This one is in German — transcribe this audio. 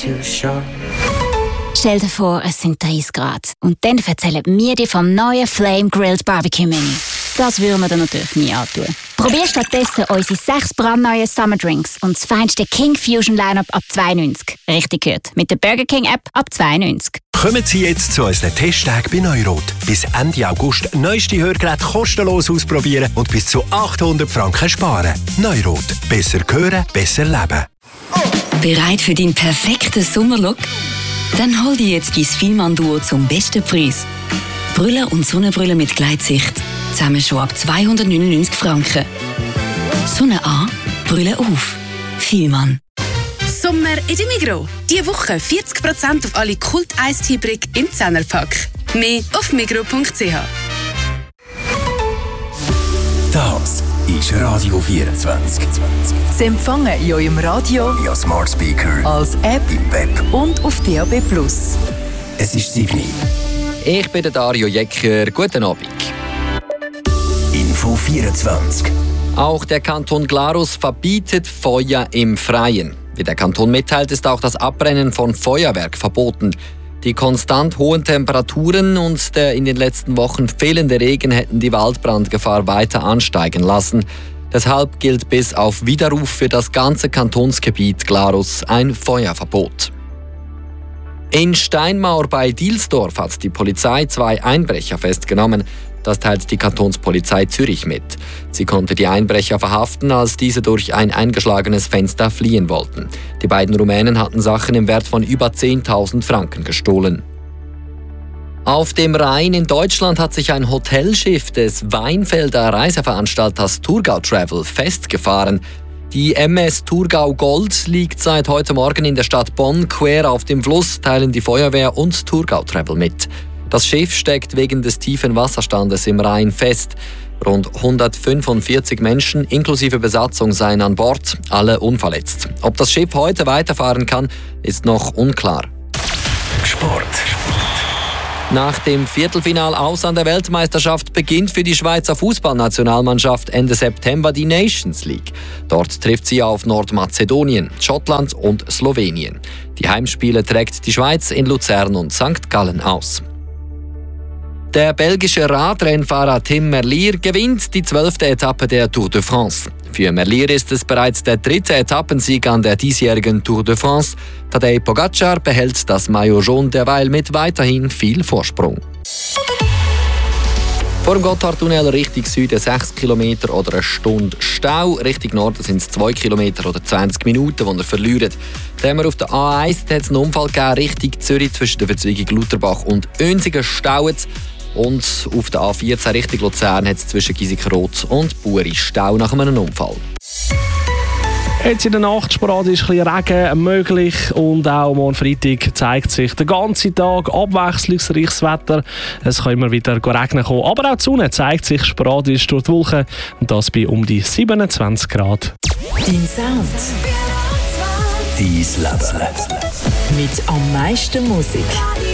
too short. Stell dir vor, es sind 30 Grad. Und dann erzählen wir dir vom neuen Flame Grilled Barbecue Menü. Das würden wir dir natürlich nie antun. Probier stattdessen unsere 6 brandneuen Summer Drinks und das feinste King Fusion Lineup ab 2,90. Richtig gehört. Mit der Burger King App ab 2,90. Kommen Sie jetzt zu unseren Testtagen bei Neurot. Bis Ende August neueste Hörgeräte kostenlos ausprobieren und bis zu 800 Franken sparen. Neurot. Besser hören, besser leben. Bereit für deinen perfekten Sommerlook? Dann hol dir jetzt dein Fielmann-Duo zum besten Preis. Brille und Sonnenbrille mit Gleitsicht. Zusammen schon ab 299 Franken. Sonne an, Brille auf. Fielmann. Sommer in der Migros. Diese Woche 40% auf alle Kult-Eistee-Brick im 10er-Pack. Mehr auf migros.ch. Das ist Radio 24. Sie empfangen in eurem Radio, via Smart Speaker, als App im Web und auf DAB+. Es ist 7 Uhr. Ich bin der Dario Jecker. Guten Abend. Info 24. Auch der Kanton Glarus verbietet Feuer im Freien. Wie der Kanton mitteilt, ist auch das Abbrennen von Feuerwerk verboten. Die konstant hohen Temperaturen und der in den letzten Wochen fehlende Regen hätten die Waldbrandgefahr weiter ansteigen lassen. Deshalb gilt bis auf Widerruf für das ganze Kantonsgebiet Glarus ein Feuerverbot. In Steinmauer bei Dielsdorf hat die Polizei 2 Einbrecher festgenommen. Das teilt die Kantonspolizei Zürich mit. Sie konnte die Einbrecher verhaften, als diese durch ein eingeschlagenes Fenster fliehen wollten. Die beiden Rumänen hatten Sachen im Wert von über 10.000 Franken gestohlen. Auf dem Rhein in Deutschland hat sich ein Hotelschiff des Weinfelder Reiseveranstalters Thurgau Travel festgefahren. Die MS Thurgau Gold liegt seit heute Morgen in der Stadt Bonn quer auf dem Fluss, teilen die Feuerwehr und Thurgau Travel mit. Das Schiff steckt wegen des tiefen Wasserstandes im Rhein fest. Rund 145 Menschen inklusive Besatzung seien an Bord, alle unverletzt. Ob das Schiff heute weiterfahren kann, ist noch unklar. Sport. Nach dem Viertelfinal aus an der Weltmeisterschaft beginnt für die Schweizer Fußballnationalmannschaft Ende September die Nations League. Dort trifft sie auf Nordmazedonien, Schottland und Slowenien. Die Heimspiele trägt die Schweiz in Luzern und St. Gallen aus. Der belgische Radrennfahrer Tim Merlier gewinnt die 12. Etappe der Tour de France. Für Merlier ist es bereits der 3. Etappensieg an der diesjährigen Tour de France. Tadej Pogacar behält das Maillot jaune derweil mit weiterhin viel Vorsprung. Vor dem Gotthardtunnel Richtung Süden 6 Kilometer oder eine Stunde Stau. Richtung Norden sind es 2 Kilometer oder 20 Minuten, die ihr verliert. Dann haben wir auf der A1 hat es einen Unfall gegeben, Richtung Zürich zwischen der Verzweigung Lutherbach und Önsigen staut. Und auf der A14 Richtung Luzern hat es zwischen Giesikenroth und Buri Stau nach einem Unfall. Jetzt in der Nacht sporadisch ein bisschen Regen möglich und auch morgen Freitag zeigt sich den ganzen Tag abwechslungsreiches Wetter. Es kann immer wieder regnen kommen, aber auch die Sonne zeigt sich sporadisch durch die Wolken und das bei um die 27 Grad. Dein Sound. Dein Leben. Mit am meisten Musik.